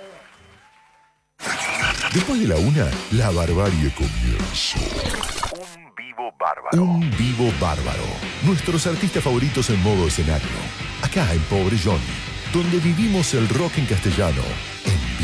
Después de la una, la barbarie comienza. Un vivo bárbaro. Un vivo bárbaro. Nuestros artistas favoritos en modo escenario. Acá en Pobre Johnny, donde vivimos el rock en castellano